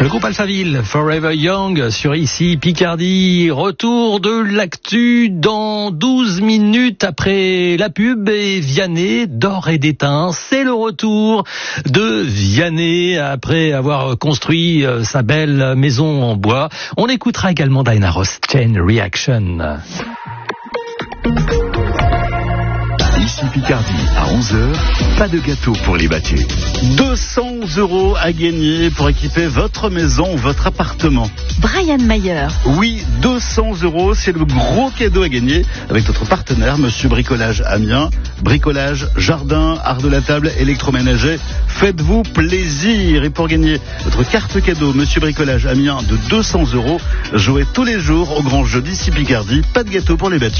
Le groupe Alphaville, Forever Young, sur ici Picardie. Retour de l'actu dans 12 minutes après la pub et Vianney d'or et d'étain. C'est le retour de Vianney après avoir construit sa belle maison en bois. On écoutera également Diana Ross, Chain Reaction. Ici Picardie, à 11h, pas de gâteau pour les battus. 200 € à gagner pour équiper votre maison ou votre appartement. Brian Mayer. Oui, 200 €, c'est le gros cadeau à gagner avec notre partenaire, Monsieur Bricolage Amiens. Bricolage, jardin, art de la table, électroménager. Faites-vous plaisir. Et pour gagner votre carte cadeau, Monsieur Bricolage Amiens de 200 €, jouez tous les jours au grand jeu d'ici Picardie. Pas de gâteau pour les battus.